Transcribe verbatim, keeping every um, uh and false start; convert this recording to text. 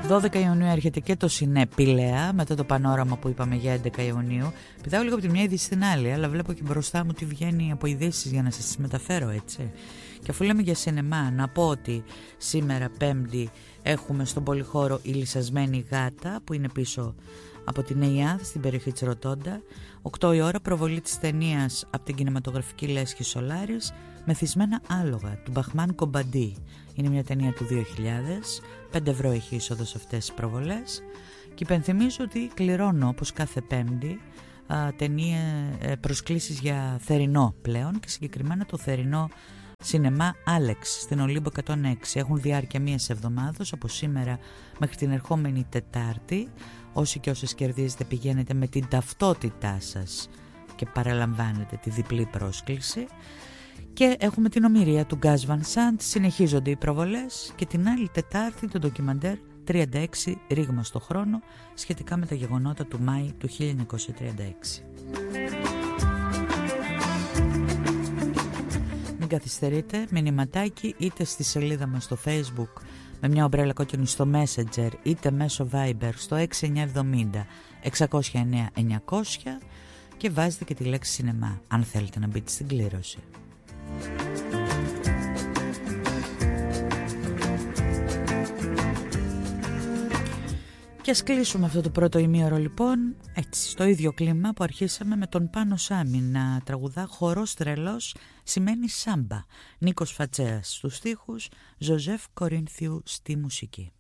δώδεκα Ιουνίου έρχεται και το Σινέ Πηλαία, μετά το πανόραμα που είπαμε για έντεκα Ιουνίου. Πηδάω λίγο από τη μια είδηση στην άλλη, αλλά βλέπω και μπροστά μου τι βγαίνει από ειδήσεις για να σας τις μεταφέρω, έτσι. Και αφού λέμε για σινεμά, να πω ότι σήμερα Πέμπτη έχουμε στον Πολυχώρο η Λυσασμένη Γάτα, που είναι πίσω από την ΕΙΑΔ στην περιοχή της Ρωτόντα. οκτώ η ώρα προβολή της ταινίας από την κινηματογραφική λέσχη Σολάρης, Μεθυσμένα άλογα του Μπαχμάν Κομπαντή. Είναι μια ταινία του δύο χιλιάδες, πέντε ευρώ έχει είσοδο σε αυτές τις προβολές. Και υπενθυμίζω ότι κληρώνω όπως κάθε Πέμπτη ταινία, προσκλήσεις για θερινό πλέον, και συγκεκριμένα το θερινό σινεμά Άλεξ στην Ολύμπο εκατόν έξι. Έχουν διάρκεια μίας εβδομάδος, από σήμερα μέχρι την ερχόμενη Τετάρτη. Όσοι και όσες κερδίζετε πηγαίνετε με την ταυτότητά σας και παραλαμβάνετε τη διπλή πρόσκληση. Και έχουμε την ομηρία του Γκάς Βαν Σαντ, συνεχίζονται οι προβολές, και την άλλη Τετάρτη το ντοκιμαντέρ τριάντα έξι ρήγμα στο χρόνο, σχετικά με τα γεγονότα του Μάη του χίλια εννιακόσια τριάντα έξι. Μην καθυστερείτε, μηνυματάκι είτε στη σελίδα μας στο Facebook με μια ομπρέλα κόκκινη στο Messenger, είτε μέσω Viber στο έξι εννιά εβδομήντα εξακόσια εννέα εννιακόσια, και βάζετε και τη λέξη σινεμά αν θέλετε να μπείτε στην κλήρωση. Και ας κλείσουμε αυτό το πρώτο ημίωρο λοιπόν έτσι, στο ίδιο κλίμα που αρχίσαμε, με τον Πάνο Σάμι να τραγουδά «Χορός τρελός σημαίνει σάμπα». Νίκος Φατσέας στους στίχους, Ζωζεφ Κορίνθιου στη μουσική.